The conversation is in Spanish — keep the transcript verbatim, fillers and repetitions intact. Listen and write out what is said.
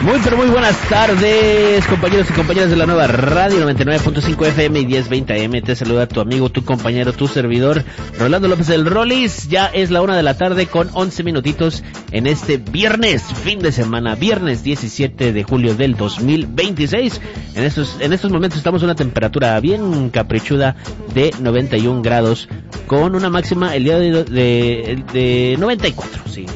Muy pero muy buenas tardes, compañeros y compañeras de la nueva radio noventa y nueve punto cinco F M y diez veinte A M. Te saluda tu amigo, tu compañero, tu servidor, Rolando López del Rolis. Ya es la una de la tarde con once minutitos en este viernes, fin de semana, viernes diecisiete de julio del dos mil veintiséis. En estos, en estos momentos estamos a una temperatura bien caprichuda de noventa y un grados, con una máxima el día de, de, de noventa y cuatro, sí.